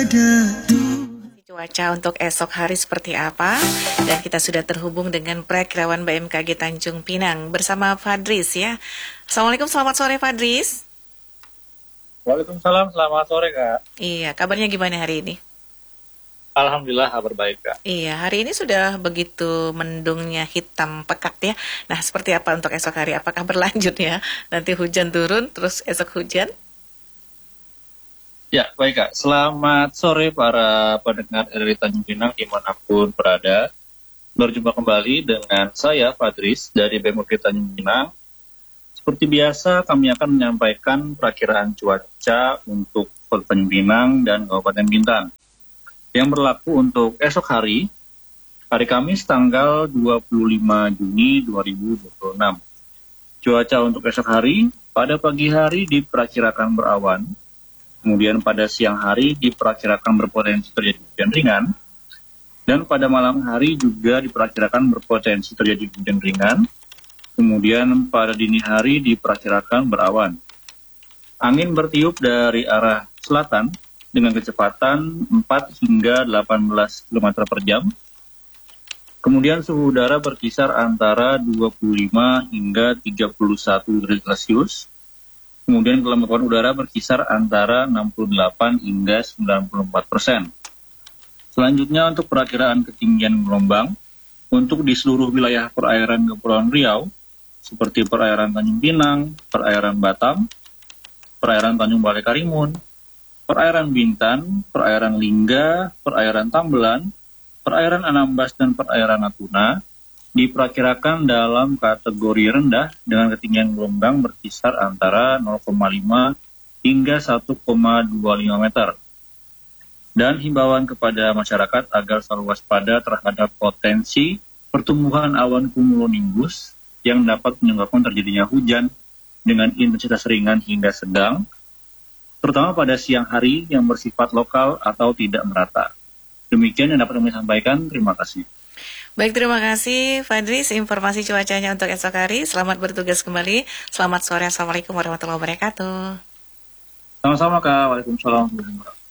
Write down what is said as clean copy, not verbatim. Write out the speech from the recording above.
Cuaca untuk esok hari seperti apa? Dan kita sudah terhubung dengan Prakirawan BMKG Tanjung Pinang bersama Fadris ya. Assalamualaikum, selamat sore Fadris. Waalaikumsalam, selamat sore Kak. Iya, kabarnya gimana hari ini? Alhamdulillah kabar baik Kak. Iya, hari ini sudah begitu mendungnya hitam pekat ya. Nah, seperti apa untuk esok hari? Apakah berlanjut ya? Nanti hujan turun, terus esok hujan? Ya, baik Kak. Selamat sore para pendengar dari Tanjung Pinang dimanapun berada. Berjumpa kembali dengan saya, Fadris, dari BMKG Tanjung Pinang. Seperti biasa, kami akan menyampaikan perakiraan cuaca untuk Kota Tanjung Pinang dan Kabupaten Bintan. Yang berlaku untuk esok hari Kamis tanggal 25 Juni 2026. Cuaca untuk esok hari, pada pagi hari diperkirakan berawan. Kemudian pada siang hari diperkirakan berpotensi terjadi hujan ringan. Dan pada malam hari juga diperkirakan berpotensi terjadi hujan ringan. Kemudian pada dini hari diperkirakan berawan. Angin bertiup dari arah selatan dengan kecepatan 4 hingga 18 km per jam. Kemudian suhu udara berkisar antara 25 hingga 31 derajat Celcius. Kemudian kelembapan udara berkisar antara 68 hingga 94%. Selanjutnya untuk perakiraan ketinggian gelombang, untuk di seluruh wilayah perairan Kepulauan Riau, seperti perairan Tanjung Pinang, perairan Batam, perairan Tanjung Balai Karimun, perairan Bintan, perairan Lingga, perairan Tambelan, perairan Anambas, dan perairan Natuna, diperkirakan dalam kategori rendah dengan ketinggian gelombang berkisar antara 0,5 hingga 1,25 meter. Dan himbauan kepada masyarakat agar selalu waspada terhadap potensi pertumbuhan awan cumulonimbus yang dapat menyebabkan terjadinya hujan dengan intensitas ringan hingga sedang, terutama pada siang hari yang bersifat lokal atau tidak merata. Demikian yang dapat kami sampaikan. Terima kasih. Baik, terima kasih Fadris informasi cuacanya untuk esok hari. Selamat bertugas kembali. Selamat sore. Assalamualaikum warahmatullahi wabarakatuh. Sama-sama Kak. Waalaikumsalam.